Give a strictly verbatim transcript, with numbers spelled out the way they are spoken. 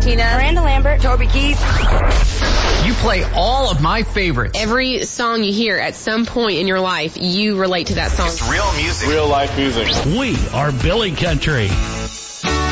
Martina, Miranda Lambert, Toby Keith. You play all of my favorites. Every song you hear at some point in your life, you relate to that song. It's real music. Real life music. We are Billy Country.